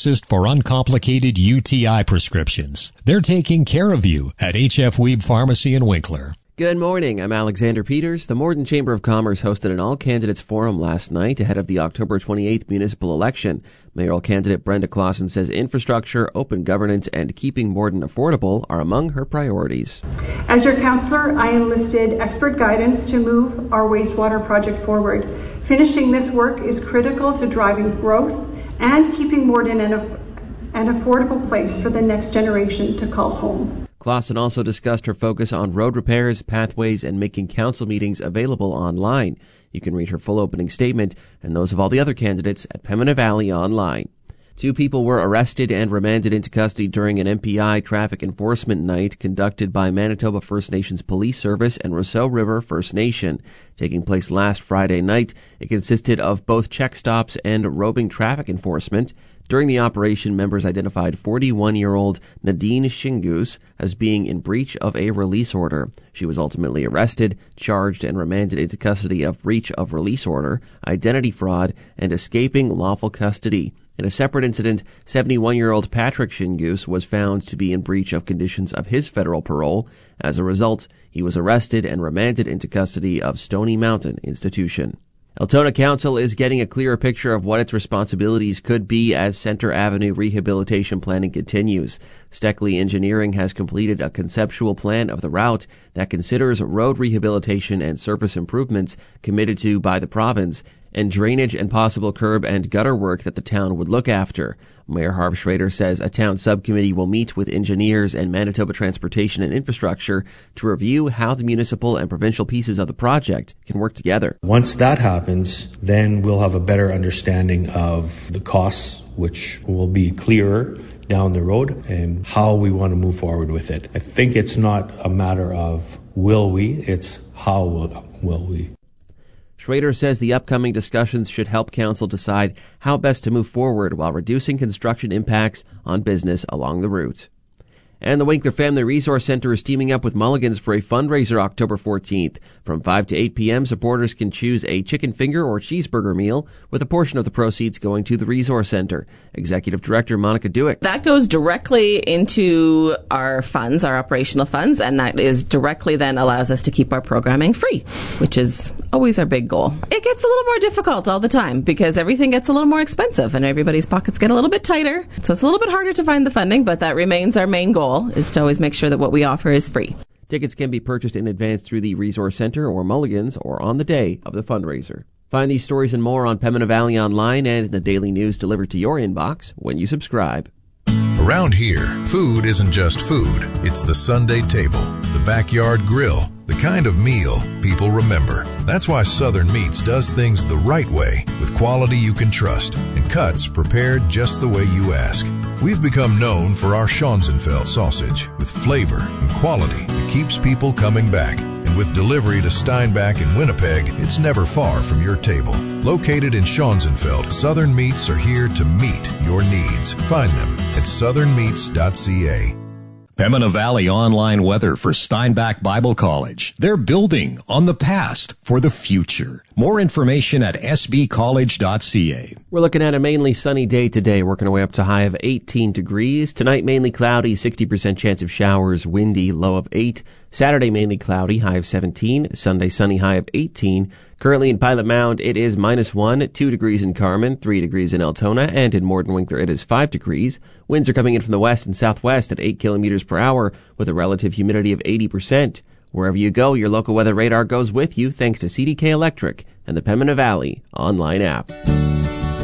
pharmacist for uncomplicated UTI prescriptions. They're taking care of you at H.F. Wiebe Pharmacy in Winkler. Good morning, I'm Alexander Peters. The Morden Chamber of Commerce hosted an all-candidates forum last night ahead of the October 28th municipal election. Mayoral candidate Brenda Clausen says infrastructure, open governance, and keeping Morden affordable are among her priorities. As your councillor, I enlisted expert guidance to move our wastewater project forward. Finishing this work is critical to driving growth and keeping Morden an affordable place for the next generation to call home. Clausen also discussed her focus on road repairs, pathways, and making council meetings available online. You can read her full opening statement and those of all the other candidates at Pembina Valley Online. 2 people were arrested and remanded into custody during an MPI traffic enforcement night conducted by Manitoba First Nations Police Service and Rousseau River First Nation. Taking place last Friday night, it consisted of both check stops and roving traffic enforcement. During the operation, members identified 41-year-old Nadine Shingus as being in breach of a release order. She was ultimately arrested, charged, and remanded into custody of breach of release order, identity fraud, and escaping lawful custody. In a separate incident, 71-year-old Patrick Shingus was found to be in breach of conditions of his federal parole. As a result, he was arrested and remanded into custody of Stony Mountain Institution. Altona Council is getting a clearer picture of what its responsibilities could be as Center Avenue rehabilitation planning continues. Steckley Engineering has completed a conceptual plan of the route that considers road rehabilitation and surface improvements committed to by the province, and drainage and possible curb and gutter work that the town would look after. Mayor Harv Schrader says a town subcommittee will meet with engineers and Manitoba Transportation and Infrastructure to review how the municipal and provincial pieces of the project can work together. Once that happens, then we'll have a better understanding of the costs, which will be clearer down the road, and how we want to move forward with it. I think it's not a matter of will we, it's how will we. Schrader says the upcoming discussions should help council decide how best to move forward while reducing construction impacts on business along the route. And the Winkler Family Resource Center is teaming up with Mulligan's for a fundraiser October 14th. From 5 to 8 p.m., supporters can choose a chicken finger or cheeseburger meal, with a portion of the proceeds going to the Resource Center. Executive Director Monica Duick. That goes directly into our funds, our operational funds, and that is directly then allows us to keep our programming free, which is always our big goal. It gets a little more difficult all the time because everything gets a little more expensive and everybody's pockets get a little bit tighter. So it's a little bit harder to find the funding, but that remains our main goal, is to always make sure that what we offer is free. Tickets can be purchased in advance through the Resource Center or Mulligan's or on the day of the fundraiser. Find these stories and more on Pembina Valley Online and in the daily news delivered to your inbox when you subscribe. Around here, food isn't just food. It's the Sunday table, the backyard grill, the kind of meal people remember. That's why Southern Meats does things the right way, with quality you can trust and cuts prepared just the way you ask. We've become known for our Schonzenfeld sausage with flavor and quality that keeps people coming back. And with delivery to Steinbach and Winnipeg, it's never far from your table. Located in Schonzenfeld, Southern Meats are here to meet your needs. Find them at southernmeats.ca. Pembina Valley Online weather for Steinbach Bible College. They're building on the past for the future. More information at sbcollege.ca. We're looking at a mainly sunny day today, working our way up to a high of 18 degrees. Tonight, mainly cloudy, 60% chance of showers, windy, low of 8. Saturday, mainly cloudy, high of 17. Sunday, sunny, high of 18. Currently in Pilot Mound, it is -1, 2 degrees in Carman, 3 degrees in Altona, and in Morden Winkler, it is 5 degrees. Winds are coming in from the west and southwest at 8 kilometers per hour with a relative humidity of 80%. Wherever you go, your local weather radar goes with you thanks to CDK Electric and the Pembina Valley online app.